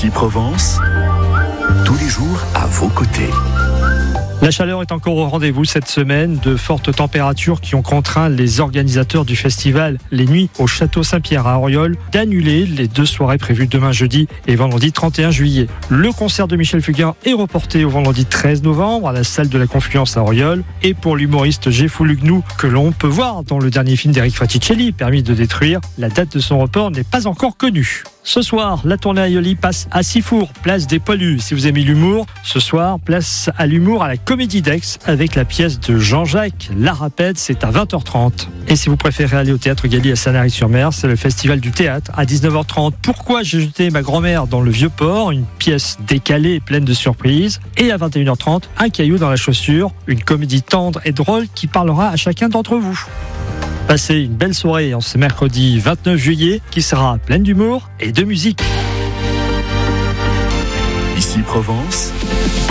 Ici Provence, tous les jours à vos côtés. La chaleur est encore au rendez-vous cette semaine. De fortes températures qui ont contraint les organisateurs du festival Les Nuits au Château Saint-Pierre à Auriol d'annuler les 2 soirées prévues demain jeudi et vendredi 31 juillet. Le concert de Michel Fugain est reporté au vendredi 13 novembre à la salle de la Confluence à Auriol. Et pour l'humoriste Jeff Lugnou, que l'on peut voir dans le dernier film d'Eric Fraticelli, Permis de détruire, la date de son report n'est pas encore connue. Ce soir, la tournée Aioli passe à Sifour, place des Poilus. Si vous aimez l'humour, ce soir, place à l'humour à la Comédie d'Aix avec la pièce de Jean-Jacques La Rapette, c'est à 20h30. Et si vous préférez aller au Théâtre Galy à Sanary-sur-Mer, c'est le Festival du Théâtre à 19h30. Pourquoi j'ai jeté ma grand-mère dans le Vieux-Port, une pièce décalée et pleine de surprises. Et à 21h30, Un caillou dans la chaussure, une comédie tendre et drôle qui parlera à chacun d'entre vous. Passez une belle soirée en ce mercredi 29 juillet qui sera pleine d'humour et de musique. Ici Provence,